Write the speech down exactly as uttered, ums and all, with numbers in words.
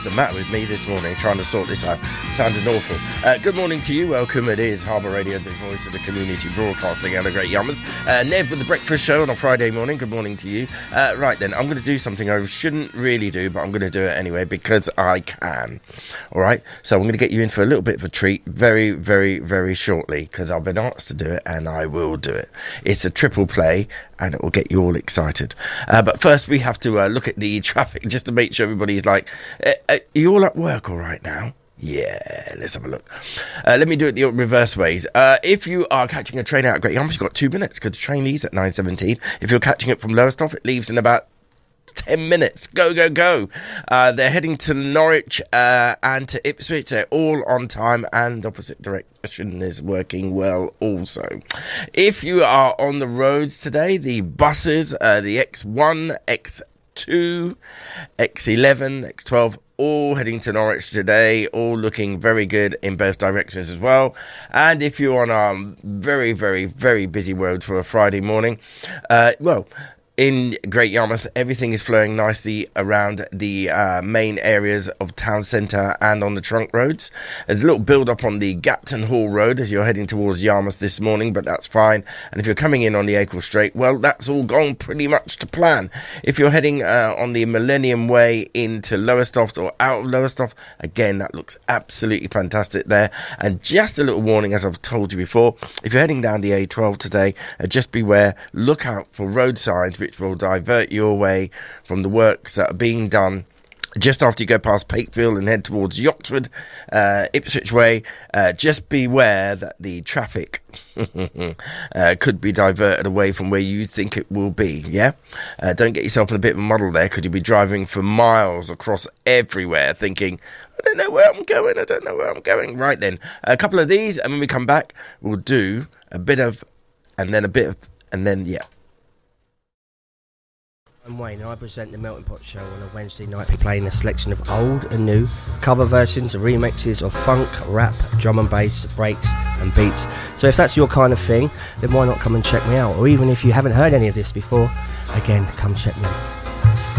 the matter with me this morning, trying to sort this out. Sounding awful. Uh, good morning to you. Welcome. It is Harbour Radio, the voice of the community, broadcasting out of Great Yarmouth. Uh, Nev with the breakfast show on a Friday morning. Good morning to you. Uh, right then, I'm going to do something I shouldn't really do, but I'm going to do it anyway because I can. All right? So I'm going to get you in for a little bit of a treat very, very, very shortly because I've been asked to do it and I will do it. It's a triple play and it will get you all excited. Uh, but first, we have to uh, look at the traffic just to make sure everybody's like, uh, uh, are you all at work all right now? Yeah, let's have a look. Uh, let me do it the reverse ways. Uh, if you are catching a train out of Great Yarmouth, you've got two minutes because the train leaves at nine seventeen. If you're catching it from Lowestoft, it leaves in about ten minutes. Go, go, go. Uh, they're heading to Norwich uh, and to Ipswich. They're all on time and opposite direction is working well also. If you are on the roads today, the buses, uh, the X one, X two, X eleven, X twelve, all heading to Norwich today, all looking very good in both directions as well. And if you're on a very, very, very busy road for a Friday morning, uh, well, in Great Yarmouth, everything is flowing nicely around the uh, main areas of town centre and on the trunk roads. There's a little build-up on the Gapton Hall Road as you're heading towards Yarmouth this morning, but that's fine. And if you're coming in on the Acle Straight, well, that's all gone pretty much to plan. If you're heading uh, on the Millennium Way into Lowestoft or out of Lowestoft, again, that looks absolutely fantastic there. And just a little warning, as I've told you before, if you're heading down the A twelve today, uh, just beware, look out for road signs which will divert you away from the works that are being done just after you go past Pakefield and head towards Yoxford, uh, Ipswich Way. Uh, just beware that the traffic uh, could be diverted away from where you think it will be, yeah? Uh, don't get yourself in a bit of a muddle there. Could you be driving for miles across everywhere thinking, I don't know where I'm going, I don't know where I'm going. Right then, a couple of these, and when we come back, we'll do a bit of, and then a bit of, and then, yeah. I'm Wayne and I present the Melting Pot Show on a Wednesday night, playing a selection of old and new cover versions and remixes of funk, rap, drum and bass, breaks and beats. So if that's your kind of thing, then why not come and check me out? Or even if you haven't heard any of this before, again, come check me out.